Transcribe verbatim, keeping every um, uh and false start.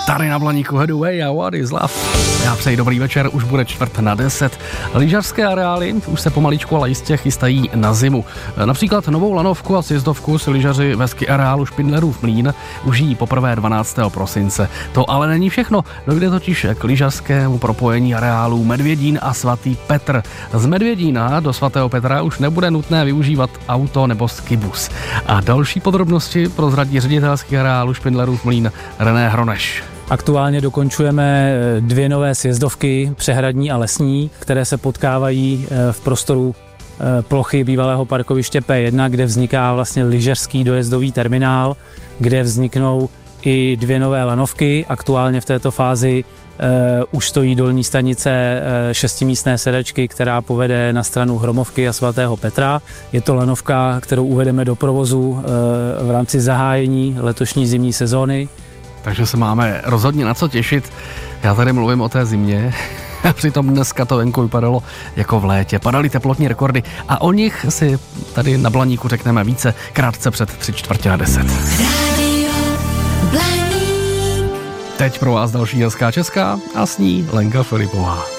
Tady na Blaníku Head Away a What is Love. Já přeji dobrý večer, už bude čtvrt na deset. Lyžařské areály už se pomaličku, ale jistě chystají na zimu. Například novou lanovku a sjezdovku si lyžaři ve ski areálu Špindlerův Mlýn užijí poprvé dvanáctého prosince. To ale není všechno, dojde totiž k lyžařskému propojení areálů Medvědín a Svatý Petr. Z Medvědína do Svatého Petra už nebude nutné využívat auto nebo skibus. A další podrobnosti prozradí ředitel ski areálu Špindlerův Mlýn René Hroneš. Aktuálně dokončujeme dvě nové sjezdovky, přehradní a lesní, které se potkávají v prostoru plochy bývalého parkoviště P jedna, kde vzniká vlastně lyžařský dojezdový terminál, kde vzniknou i dvě nové lanovky. Aktuálně v této fázi uh, už stojí dolní stanice uh, šestimístné sedačky, která povede na stranu Hromovky a Svatého Petra. Je to lanovka, kterou uvedeme do provozu uh, v rámci zahájení letošní zimní sezóny. Takže se máme rozhodně na co těšit. Já tady mluvím o té zimě. A přitom dneska to venku vypadalo jako v létě. Padaly teplotní rekordy a o nich si tady na Blaníku řekneme více krátce před tři čtvrtě na deset. Radio Blaník. Teď pro vás další hezká česká a s ní Lenka Filipová.